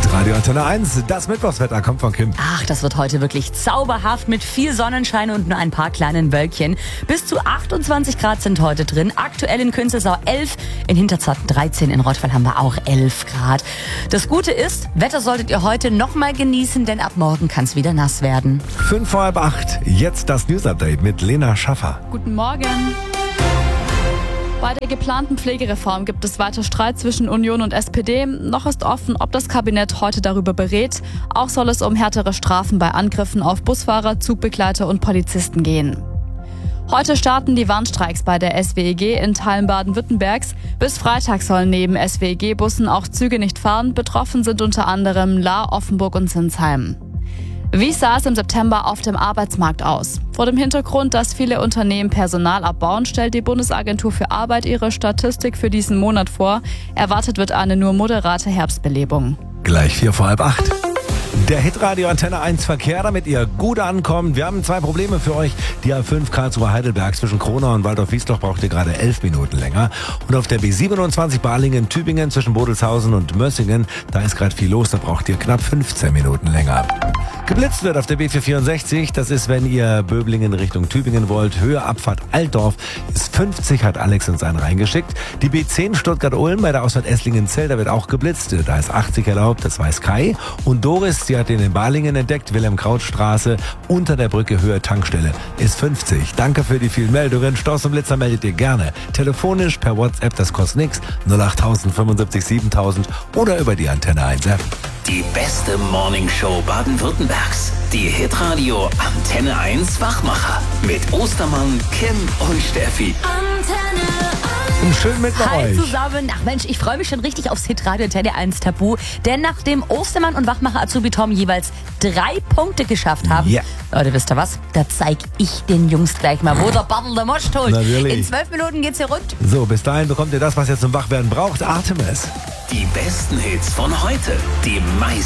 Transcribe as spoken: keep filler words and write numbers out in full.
Hitradio Antenne eins, das Mittwochswetter kommt von Kim. Ach, das wird heute wirklich zauberhaft mit viel Sonnenschein und nur ein paar kleinen Wölkchen. Bis zu achtundzwanzig Grad sind heute drin. Aktuell in Künzelsau elf, in Hinterzarten dreizehn, in Rottweil haben wir auch elf Grad. Das Gute ist, Wetter solltet ihr heute noch mal genießen, denn ab morgen kann es wieder nass werden. Fünf vor halb acht, jetzt das News-Update mit Lena Schaffer. Guten Morgen. Bei der geplanten Pflegereform gibt es weiter Streit zwischen Union und S P D. Noch ist offen, ob das Kabinett heute darüber berät. Auch soll es um härtere Strafen bei Angriffen auf Busfahrer, Zugbegleiter und Polizisten gehen. Heute starten die Warnstreiks bei der S W E G in Teilen Baden-Württembergs. Bis Freitag sollen neben S W E G-Bussen auch Züge nicht fahren. Betroffen sind unter anderem Lahr, Offenburg und Sinsheim. Wie sah es im September auf dem Arbeitsmarkt aus? Vor dem Hintergrund, dass viele Unternehmen Personal abbauen, stellt die Bundesagentur für Arbeit ihre Statistik für diesen Monat vor. Erwartet wird eine nur moderate Herbstbelebung. Gleich vier vor halb acht. Der Hitradio Antenne eins Verkehr, damit ihr gut ankommt. Wir haben zwei Probleme für euch. Die A fünf Karlsruhe Heidelberg zwischen Kronau und Waldorf-Wiesloch braucht ihr gerade elf Minuten länger. Und auf der B siebenundzwanzig Balingen-Tübingen zwischen Bodelshausen und Mössingen, da ist gerade viel los, da braucht ihr knapp fünfzehn Minuten länger. Geblitzt wird auf der B vierhundertvierundsechzig, das ist, wenn ihr Böblingen Richtung Tübingen wollt. Höhe Abfahrt Altdorf ist fünfzig, hat Alex uns einen reingeschickt. Die B zehn Stuttgart-Ulm bei der Ausfahrt Esslingen-Zell, da wird auch geblitzt. Da ist achtzig erlaubt, das weiß Kai. Und Doris, die hat den in Balingen entdeckt, Wilhelm-Kraut-Straße, unter der Brücke Höhe Tankstelle, ist fünfzig. Danke für die vielen Meldungen. Stoß und Blitzer meldet ihr gerne. Telefonisch, per WhatsApp, das kostet nichts. null acht tausend fünfundsiebzig siebentausend oder über die Antenne eins App. Die beste Morningshow Baden-Württembergs. Die Hitradio Antenne eins Wachmacher. Mit Ostermann, Kim und Steffi. Antenne Und schön mit bei Hi euch. zusammen. Ach Mensch, ich freue mich schon richtig aufs Hitradio Antenne eins Tabu. Denn nachdem Ostermann und Wachmacher Azubi Tom jeweils drei Punkte geschafft haben, Ja. Leute, wisst ihr was? Da zeig ich den Jungs gleich mal, wo der Bartel der Most holt. Natürlich. In zwölf Minuten geht's hier rund. So, bis dahin bekommt ihr das, was ihr zum Wachwerden braucht. Artemis. Die besten Hits von heute. Die meisten